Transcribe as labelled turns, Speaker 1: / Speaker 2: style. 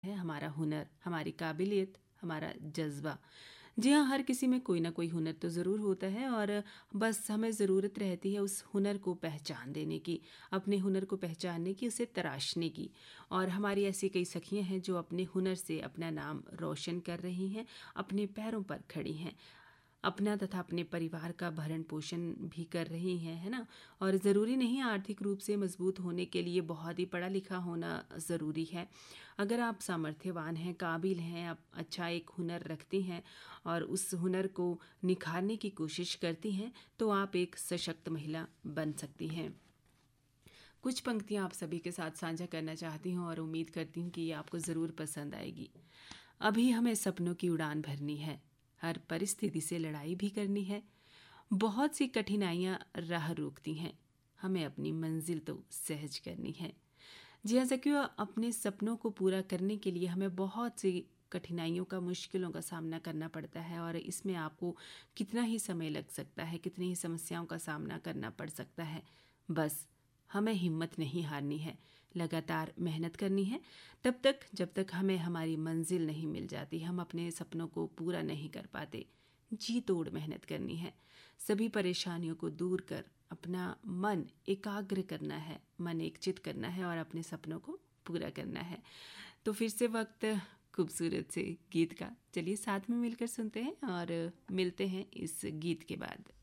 Speaker 1: है हमारा हुनर, हमारी काबिलियत, हमारा जज़्बा। जी हाँ, हर किसी में कोई ना कोई हुनर तो ज़रूर होता है और बस हमें ज़रूरत रहती है उस हुनर को पहचान देने की, अपने हुनर को पहचानने की, उसे तराशने की। और हमारी ऐसी कई सखियाँ हैं जो अपने हुनर से अपना नाम रोशन कर रही हैं, अपने पैरों पर खड़ी हैं, अपना तथा अपने परिवार का भरण पोषण भी कर रही हैं, है ना। और ज़रूरी नहीं आर्थिक रूप से मजबूत होने के लिए बहुत ही पढ़ा लिखा होना ज़रूरी है। अगर आप सामर्थ्यवान हैं, काबिल हैं, आप अच्छा एक हुनर रखती हैं और उस हुनर को निखारने की कोशिश करती हैं, तो आप एक सशक्त महिला बन सकती हैं। कुछ पंक्तियाँ आप सभी के साथ साझा करना चाहती हूँ और उम्मीद करती हूँ कि ये आपको ज़रूर पसंद आएगी। अभी हमें सपनों की उड़ान भरनी है, हर परिस्थिति से लड़ाई भी करनी है। बहुत सी कठिनाइयाँ राह रोकती हैं, हमें अपनी मंजिल तो सहज करनी है। जी हाँ सखियों, अपने सपनों को पूरा करने के लिए हमें बहुत सी कठिनाइयों का, मुश्किलों का सामना करना पड़ता है और इसमें आपको कितना ही समय लग सकता है, कितनी ही समस्याओं का सामना करना पड़ सकता है। बस हमें हिम्मत नहीं हारनी है, लगातार मेहनत करनी है, तब तक जब तक हमें हमारी मंजिल नहीं मिल जाती, हम अपने सपनों को पूरा नहीं कर पाते। जी तोड़ मेहनत करनी है, सभी परेशानियों को दूर कर अपना मन एकाग्र करना है, मन एकचित करना है और अपने सपनों को पूरा करना है। तो फिर से वक्त खूबसूरत से गीत का, चलिए साथ में मिलकर सुनते हैं और मिलते हैं इस गीत के बाद।